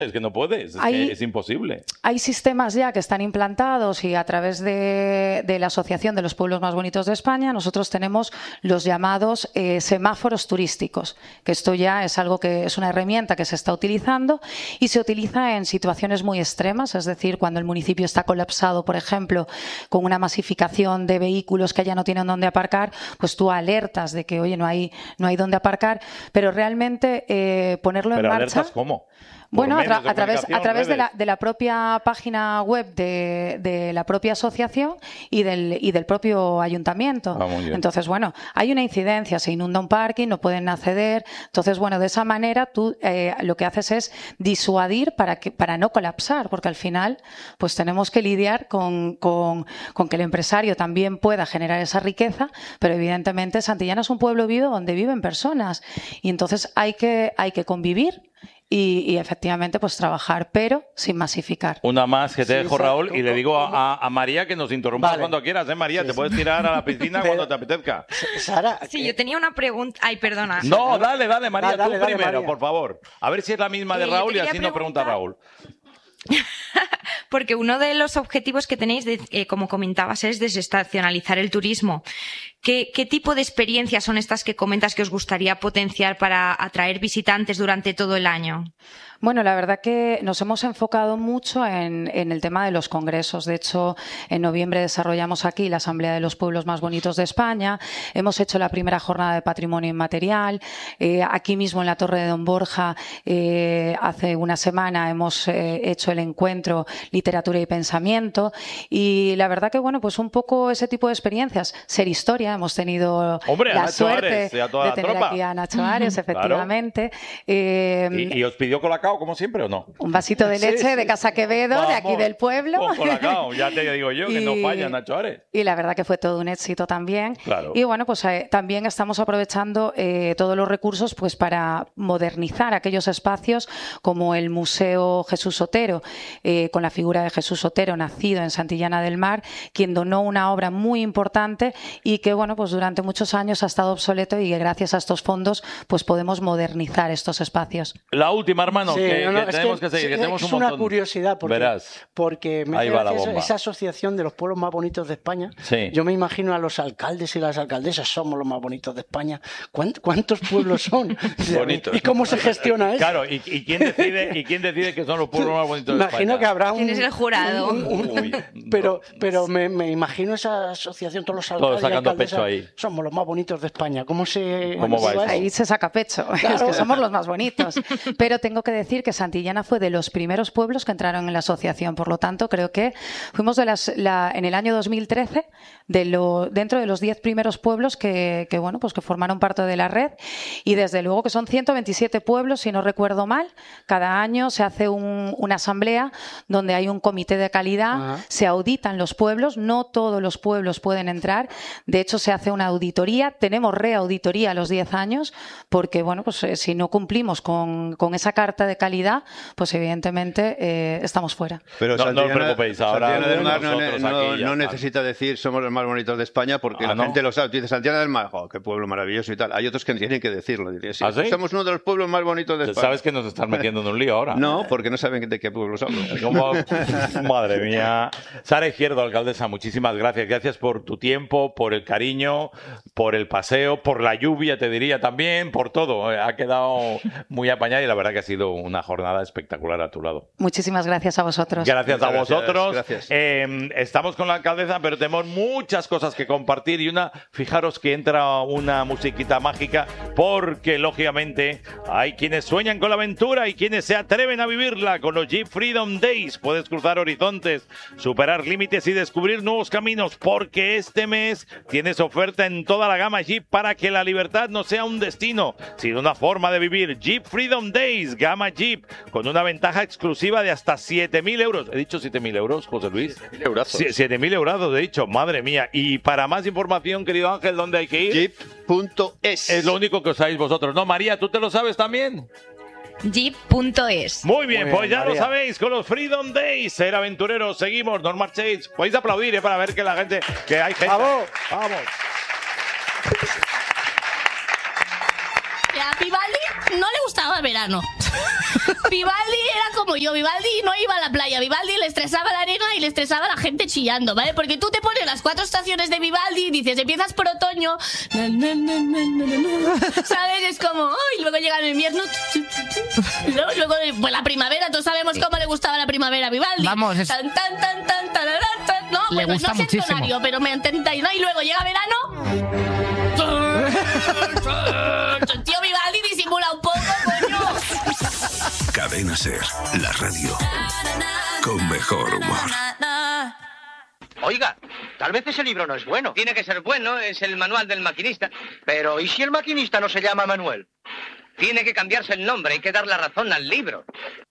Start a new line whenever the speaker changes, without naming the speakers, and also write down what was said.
Es que no puedes, que es imposible.
Hay sistemas ya que están implantados y a través de la Asociación de los Pueblos Más Bonitos de España nosotros tenemos los llamados semáforos turísticos, que esto ya es algo que es una herramienta que se está utilizando y se utiliza en situaciones muy extremas, es decir, cuando el municipio está colapsado, por ejemplo, con una masificación de vehículos que ya no tienen dónde aparcar, pues tú alertas de que, oye, no hay dónde aparcar, pero realmente ponerlo en marcha...
¿Pero alertas cómo?
Bueno, a través de la propia página web de la propia asociación y del propio ayuntamiento. Entonces, bueno, hay una incidencia, se inunda un parking, no pueden acceder. Entonces, bueno, de esa manera tú lo que haces es disuadir para no colapsar, porque al final pues tenemos que lidiar con que el empresario también pueda generar esa riqueza, pero evidentemente Santillana es un pueblo vivo donde viven personas y entonces hay que convivir. Y efectivamente pues trabajar, pero sin masificar.
Una más que te dejo, Raúl, y le digo a María que nos interrumpas cuando quieras, María, te puedes tirar a la piscina cuando te apetezca.
Sara,
sí, yo tenía una pregunta. Ay, perdona.
No, dale, María,
dale,
tú primero,
María.
por favor. A ver si es la misma de Raúl y así no pregunta Raúl.
Porque uno de los objetivos que tenéis, como comentabas, es desestacionalizar el turismo. ¿Qué tipo de experiencias son estas que comentas que os gustaría potenciar para atraer visitantes durante todo el año?
Bueno, la verdad que nos hemos enfocado mucho en el tema de los congresos. De hecho, en noviembre desarrollamos aquí la Asamblea de los Pueblos Más Bonitos de España. Hemos hecho la primera jornada de patrimonio inmaterial. Aquí mismo en la Torre de Don Borja, hace una semana hemos hecho el encuentro Literatura y Pensamiento. Y la verdad que, bueno, pues un poco ese tipo de experiencias. Ser historia. Hemos tenido la suerte de tener aquí a Nacho Ares, efectivamente.
Claro. ¿Y os pidió Colacao como siempre o no?
Un vasito de leche de Casa Quevedo, vamos, de aquí del pueblo.
Con Colacao, ya te digo yo que no falla Nacho Ares.
Y la verdad que fue todo un éxito también.
Claro.
Y bueno, pues también estamos aprovechando todos los recursos pues para modernizar aquellos espacios como el Museo Jesús Otero, con la figura de Jesús Otero, nacido en Santillana del Mar, quien donó una obra muy importante y que, bueno, pues durante muchos años ha estado obsoleto y que gracias a estos fondos pues podemos modernizar estos espacios.
La última, hermano,
sí,
que tenemos que seguir, que tenemos un montón.
Es una curiosidad porque me hace esa asociación de los pueblos más bonitos de España.
Sí.
Yo me imagino a los alcaldes y las alcaldesas, somos los más bonitos de España. ¿Cuántos pueblos son?
Bonitos.
¿Y cómo se gestiona eso?
Claro, ¿y quién decide que son los pueblos más bonitos de España?
Imagino que habrá
¿Quién es el jurado?
Pero me imagino esa asociación, todos los alcaldes
todos sacando
y alcaldesas,
pecho ahí.
Somos los más bonitos de España. ¿Cómo
va eso?
Ahí se saca pecho. Claro. Es que somos los más bonitos. Pero tengo que decir que Santillana fue de los primeros pueblos que entraron en la asociación. Por lo tanto, creo que fuimos en el año 2013 dentro de los 10 primeros pueblos que formaron parte de la red. Y desde luego que son 127 pueblos, si no recuerdo mal. Cada año se hace una asamblea donde hay un comité de calidad, se auditan los pueblos, no todos los pueblos pueden entrar. De hecho, se hace una auditoría, tenemos reauditoría a los 10 años, porque bueno, pues si no cumplimos con esa carta de calidad, pues evidentemente estamos fuera.
Pero
no os preocupéis, ahora
no necesita decir somos los más bonitos de España, porque la gente lo sabe. Tú dices Santillana del Mar, qué pueblo maravilloso y tal. Hay otros que tienen que decirlo. Sí,
¿Ah, sí?
Somos uno de los pueblos más bonitos de España.
¿Sabes que nos están metiendo en un lío ahora?
No, porque no saben de qué pueblos hablo.
Madre mía. Sara Izquierdo, alcaldesa, muchísimas gracias. Gracias por tu tiempo, por el cariño, por el paseo, por la lluvia, te diría también, por todo. Ha quedado muy apañada y la verdad que ha sido una jornada espectacular a tu lado.
Muchísimas gracias a vosotros.
Gracias a vosotros.
Gracias.
Estamos con la alcaldesa, pero tenemos muchas cosas que compartir y fijaros que entra una musiquita mágica porque, lógicamente, hay quienes sueñan con la aventura y quienes se atreven a vivirla con los Jeep Freedom Days. Puedes cruzar horizontes, superar límites y descubrir nuevos caminos porque este mes tienes oferta en toda la gama Jeep para que la libertad no sea un destino, sino una forma de vivir. Jeep Freedom Days, gama Jeep, con una ventaja exclusiva de hasta 7.000 euros. ¿He dicho 7.000 euros, José Luis?
7.000 euros.
7.000 euros, he dicho. Madre mía. Y para más información, querido Ángel, ¿dónde hay que ir?
Jeep.es.
Es lo único que os sabéis vosotros, ¿no? María, ¿tú te lo sabes también?
Jeep.es.
Muy bien, pues ya
María.
lo sabéis, con los Freedom Days. Ser aventureros, seguimos, no marchéis. Podéis aplaudir, para ver que la gente, que hay gente.
¡Vamos!
¡Vamos!
Y a Pibali no le gustaba el verano. Vivaldi era como yo. Vivaldi no iba a la playa. Vivaldi le estresaba la arena y le estresaba la gente chillando, ¿vale? Porque tú te pones las 4 estaciones de Vivaldi y dices, empiezas por otoño, ¿sabes? Es como, y luego llega el invierno, luego pues la primavera, todos sabemos cómo le gustaba la primavera a Vivaldi.
Vamos, es...
Tan, tan, tan, tan, tararán, tan, no,
le
bueno,
gusta
no sé
muchísimo.
el tonario, pero me entendáis, ¿no? Y luego llega verano. Tío, Vivaldi disimula un poco, coño.
Cadena Ser, la radio con mejor humor.
Oiga, tal vez ese libro no es bueno. Tiene que ser bueno, es el manual del maquinista. Pero, ¿y si el maquinista no se llama Manuel? Tiene que cambiarse el nombre, hay que dar la razón al libro.